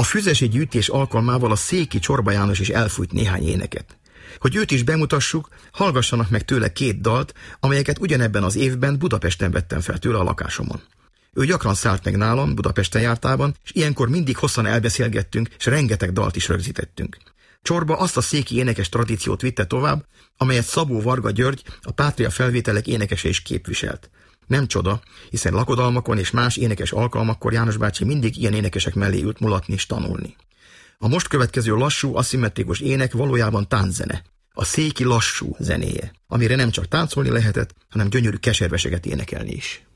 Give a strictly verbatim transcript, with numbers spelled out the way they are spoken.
füzesi gyűjtés alkalmával a Széki Csorba János is elfújt néhány éneket. Hogy őt is bemutassuk, hallgassanak meg tőle két dalt, amelyeket ugyanebben az évben Budapesten vettem fel tőle a lakásomon. Ő gyakran szállt meg nálam, Budapesten jártában, és ilyenkor mindig hosszan elbeszélgettünk, és rengeteg dalt is rögzítettünk. Csorba azt a széki énekes tradíciót vitte tovább, amelyet Szabó Varga György, a Pátria felvételek énekese is képviselt. Nem csoda, hiszen lakodalmakon és más énekes alkalmakkor János bácsi mindig ilyen énekesek mellé ült mulatni és tanulni. A most következő lassú, aszimmetrikus ének valójában tánczene, a széki lassú zenéje, amire nem csak táncolni lehetett, hanem gyönyörű keserveseket énekelni is.